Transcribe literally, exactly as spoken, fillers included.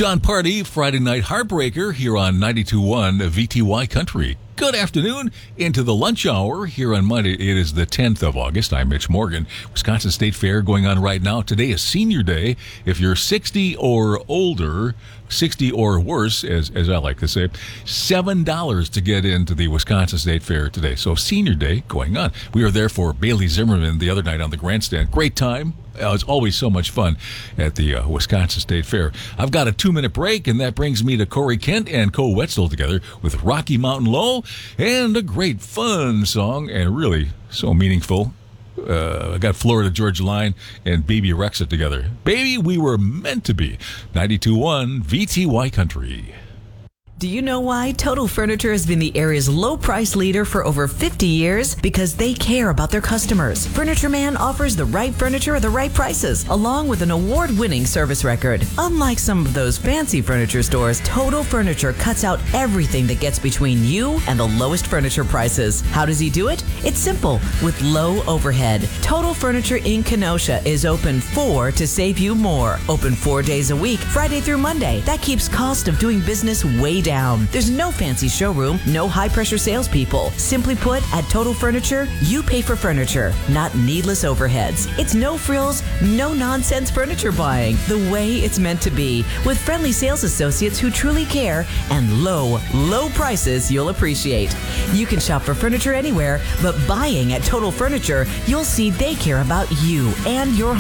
John Party, Friday Night Heartbreaker here on ninety-two point one V T Y Country. Good afternoon. Into the lunch hour here on Monday. It is the tenth of August. I'm Mitch Morgan. Wisconsin State Fair going on right now. Today is Senior Day. If you're sixty or older, sixty or worse, as as I like to say, seven dollars to get into the Wisconsin State Fair today. So Senior Day going on. We were there for Bailey Zimmerman the other night on the grandstand. Great time. Uh, it's always so much fun at the uh, Wisconsin State Fair. I've got a two-minute break, and that brings me to Corey Kent and Co Wetzel together with Rocky Mountain Low and a great fun song, and really so meaningful. Uh, I got Florida Georgia Line and Baby Rexha together. Baby, we were meant to be. ninety-two point one V T Y Country. Do you know why Total Furniture has been the area's low price leader for over fifty years? Because they care about their customers. Furniture Man offers the right furniture at the right prices, along with an award-winning service record. Unlike some of those fancy furniture stores, Total Furniture cuts out everything that gets between you and the lowest furniture prices. How does he do it? It's simple, with low overhead. Total Furniture in Kenosha is open four to save you more. Open four days a week, Friday through Monday. That keeps cost of doing business way down. There's no fancy showroom, no high-pressure salespeople. Simply put, at Total Furniture, you pay for furniture, not needless overheads. It's no frills, no nonsense furniture buying, the way it's meant to be, with friendly sales associates who truly care and low, low prices you'll appreciate. You can shop for furniture anywhere, but buying at Total Furniture, you'll see they care about you and your home.